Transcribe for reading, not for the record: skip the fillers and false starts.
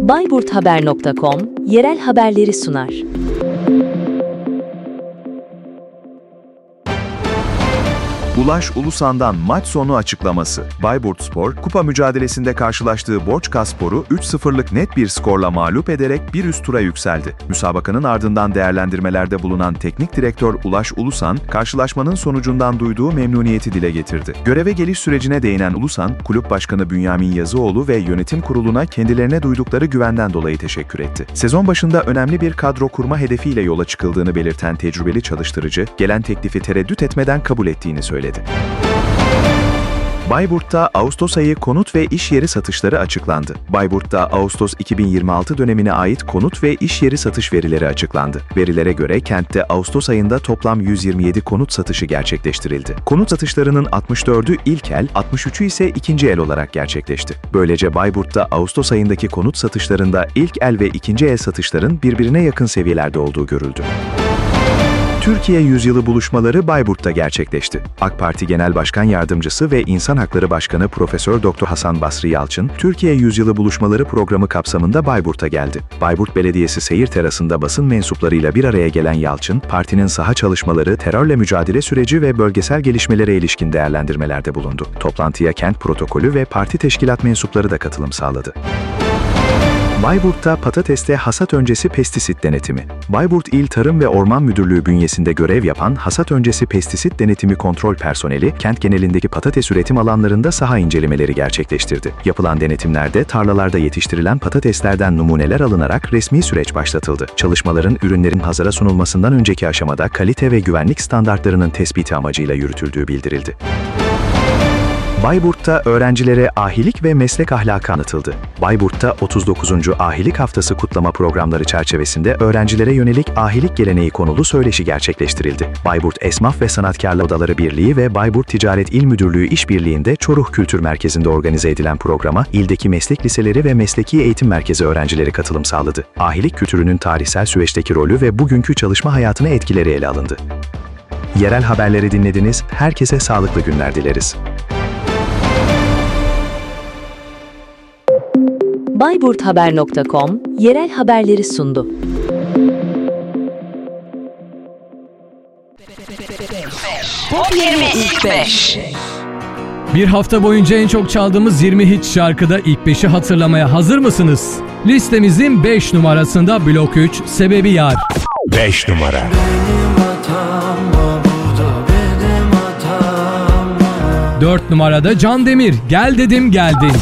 bayburthaber.com yerel haberleri sunar. Ulaş Ulusan'dan maç sonu açıklaması. Bayburtspor, kupa mücadelesinde karşılaştığı Borçkaspor'u 3-0'lık net bir skorla mağlup ederek bir üst tura yükseldi. Müsabakanın ardından değerlendirmelerde bulunan teknik direktör Ulaş Ulusan, karşılaşmanın sonucundan duyduğu memnuniyeti dile getirdi. Göreve geliş sürecine değinen Ulusan, kulüp başkanı Bünyamin Yazıoğlu ve yönetim kuruluna kendilerine duydukları güvenden dolayı teşekkür etti. Sezon başında önemli bir kadro kurma hedefiyle yola çıkıldığını belirten tecrübeli çalıştırıcı, gelen teklifi tereddüt etmeden kabul ettiğini söyledi. Bayburt'ta Ağustos ayı konut ve iş yeri satışları açıklandı. Bayburt'ta Ağustos 2026 dönemine ait konut ve iş yeri satış verileri açıklandı. Verilere göre kentte Ağustos ayında toplam 127 konut satışı gerçekleştirildi. Konut satışlarının 64'ü ilk el, 63'ü ise ikinci el olarak gerçekleşti. Böylece Bayburt'ta Ağustos ayındaki konut satışlarında ilk el ve ikinci el satışların birbirine yakın seviyelerde olduğu görüldü. Türkiye Yüzyılı buluşmaları Bayburt'ta gerçekleşti. AK Parti Genel Başkan Yardımcısı ve İnsan Hakları Başkanı Profesör Doktor Hasan Basri Yalçın, Türkiye Yüzyılı buluşmaları programı kapsamında Bayburt'a geldi. Bayburt Belediyesi seyir terasında basın mensuplarıyla bir araya gelen Yalçın, partinin saha çalışmaları, terörle mücadele süreci ve bölgesel gelişmelere ilişkin değerlendirmelerde bulundu. Toplantıya kent protokolü ve parti teşkilat mensupları da katılım sağladı. Bayburt'ta patateste hasat öncesi pestisit denetimi. Bayburt İl Tarım ve Orman Müdürlüğü bünyesinde görev yapan hasat öncesi pestisit denetimi kontrol personeli, kent genelindeki patates üretim alanlarında saha incelemeleri gerçekleştirdi. Yapılan denetimlerde tarlalarda yetiştirilen patateslerden numuneler alınarak resmi süreç başlatıldı. Çalışmaların ürünlerin hazıra sunulmasından önceki aşamada kalite ve güvenlik standartlarının tespiti amacıyla yürütüldüğü bildirildi. Bayburt'ta öğrencilere ahilik ve meslek ahlakı anlatıldı. Bayburt'ta 39. Ahilik Haftası kutlama programları çerçevesinde öğrencilere yönelik ahilik geleneği konulu söyleşi gerçekleştirildi. Bayburt Esnaf ve Sanatkarlar Odaları Birliği ve Bayburt Ticaret İl Müdürlüğü işbirliğinde Çoruh Kültür Merkezi'nde organize edilen programa, ildeki meslek liseleri ve mesleki eğitim merkezi öğrencileri katılım sağladı. Ahilik kültürünün tarihsel süreçteki rolü ve bugünkü çalışma hayatına etkileri ele alındı. Yerel haberleri dinlediniz, herkese sağlıklı günler dileriz. bayburthaber.com yerel haberleri sundu. Top 20 ilk 5. Bir hafta boyunca en çok çaldığımız 20 hit şarkıda ilk 5'i hatırlamaya hazır mısınız? Listemizin 5 numarasında Blok 3, Sebebi Yar. 5 numara. Benim hatam mı bu da benim hatam mı? 4 numarada Can Demir, Gel Dedim Geldin.